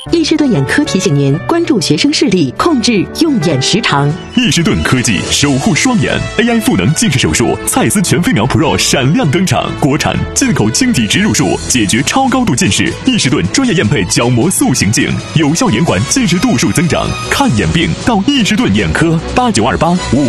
易士顿眼科提醒您关注学生视力，控制用眼时长。 易士顿科技守护双眼 ，AI 赋能近视手术，蔡司全飞秒 Pro 闪亮登场，国产进口晶体植入术，解决超高度近视。易士顿专业验配角膜塑形镜，有效延缓近视度数增长。看眼病到易士顿眼科，892855。